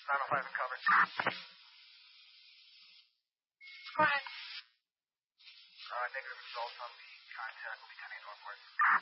905 and cover. Go ahead. Negative results on the contact. We'll be 10 Northward.